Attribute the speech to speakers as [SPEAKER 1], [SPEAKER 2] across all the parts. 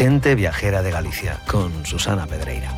[SPEAKER 1] Xente viajera de Galicia, con Susana Pedreira.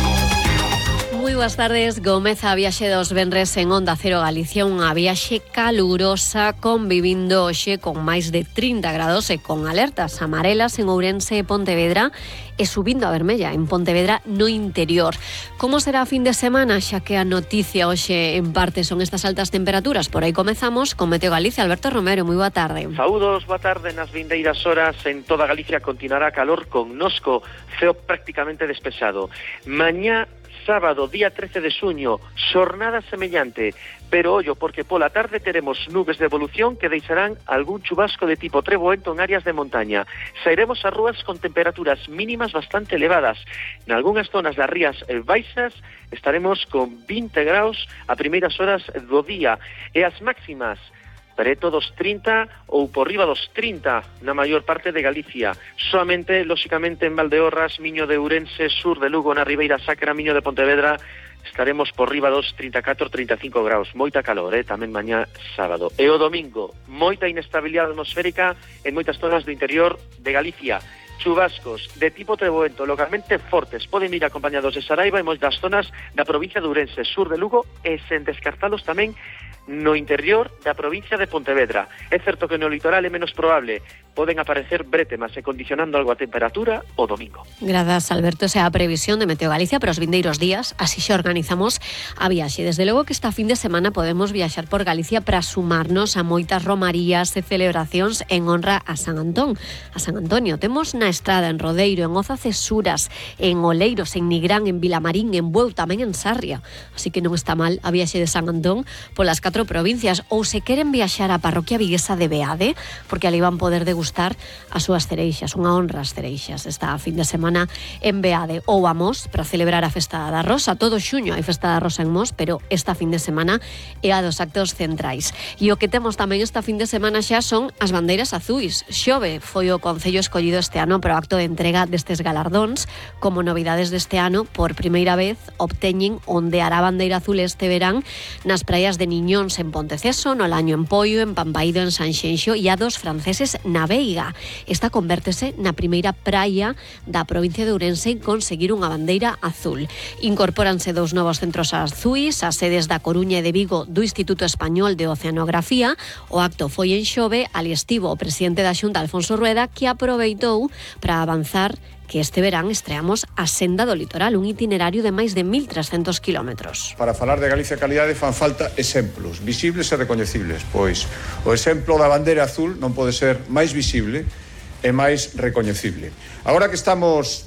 [SPEAKER 2] Moi boas tardes, comeza a viaxe dos venres en Onda Cero Galicia, unha viaxe calurosa, convivindo hoxe con máis de 30 grados e con alertas amarelas en Ourense e Pontevedra e subindo a vermella en Pontevedra no interior. Como será a fin de semana, xa que a noticia hoxe en parte son estas altas temperaturas? Por aí comezamos con Meteo Galicia. Alberto Romero, moi boa tarde.
[SPEAKER 3] Saúdos, boa tarde. Nas vindeiras horas en toda Galicia continuará calor con nosco, ceo prácticamente despexado. Mañá sábado, día 13 de xuño, xornada semellante, pero ollo, porque pola tarde teremos nubes de evolución que deixarán algún chubasco de tipo treboento en áreas de montaña. Sairemos ás rúas con temperaturas mínimas bastante elevadas. Nalgúnas zonas das rías baixas estaremos con 20 graus a primeiras horas do día, e as máximas preto dos 30 ou por riba dos 30 na maior parte de Galicia. Soamente, lóxicamente, en Valdeorras, Miño de Ourense, sur de Lugo, na Ribeira Sacra, Miño de Pontevedra, estaremos por riba dos 34-35 graus. Moita calor, tamén mañá sábado. E o domingo, moita inestabilidade atmosférica en moitas zonas do interior de Galicia. Chubascos de tipo treboento, localmente fortes, poden ir acompañados de Saraiva e moitas zonas da provincia de Ourense, sur de Lugo, e sen descartalos tamén no interior da provincia de Pontevedra. É certo que no litoral é menos probable, poden aparecer brétemas e condicionando algo a temperatura o domingo.
[SPEAKER 2] Grazas, Alberto. Esa é a previsión de Meteo Galicia para os vindeiros días, así xa organizamos a viaxe. Desde logo que esta fin de semana podemos viaxar por Galicia para sumarnos a moitas romarías e celebracións en honra a San Antón. A San Antonio temos na Estrada, en Rodeiro, en Oza Cesuras, en Oleiros, en Nigrán, en Vilamarín, en Bueu, tamén en Sarria. Así que non está mal a viaxe de San Antón polas 4 provincias. Ou se queren viaxar á parroquia viguesa de Beade, porque ali van poder degustar as súas cereixas, unha honra as cereixas esta fin de semana en Beade. Ou a Mos, para celebrar a Festa da Rosa. Todo xuño hai Festa da Rosa en Mos, pero esta fin de semana é a dos actos centrais. E o que temos tamén esta fin de semana xa son as bandeiras azuis. Xove foi o concello escollido este ano para o acto de entrega destes galardóns. Como novidades deste ano, por primeira vez obteñen ondear a bandeira azul este verán nas praias de Niñóns en Ponteceso, no Laño en Poio, en Pampaído en Sanxenxo e a dos franceses na Veiga. Esta convértese na primeira praia da provincia de Ourense en conseguir unha bandeira azul. Incorpóranse 2 novos centros azuis, as sedes da Coruña e de Vigo do Instituto Español de Oceanografía. O acto foi en Xove, ali estivo o presidente da Xunta, Alfonso Rueda, que aproveitou para avanzar que este verán estreamos a Senda do Litoral, un itinerario de máis de 1.300 kilómetros.
[SPEAKER 4] Para falar de Galicia calidade fan falta exemplos, visibles e recoñecibles, pois o exemplo da bandeira azul non pode ser máis visible e máis recoñecible. Agora que estamos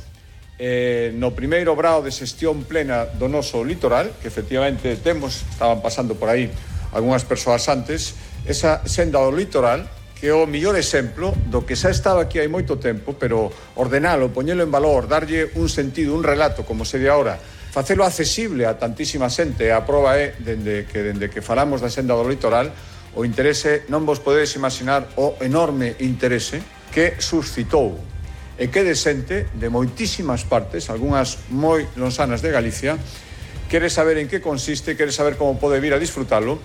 [SPEAKER 4] no primeiro brao de xestión plena do noso litoral, que efectivamente estaban pasando por aí algunhas persoas antes, esa Senda do Litoral, que é o mellor exemplo do que xa estaba aquí hai moito tempo, pero ordenalo, poñelo en valor, darlle un sentido, un relato, como se di agora, facelo accesible a tantísima xente. A proba é, dende que falamos da Senda do Litoral, o interese, non vos podedes imaginar o enorme interese que suscitou e que de xente de moitísimas partes, algunhas moi lonxanas de Galicia, quere saber en que consiste, quere saber como pode vir a disfrutalo.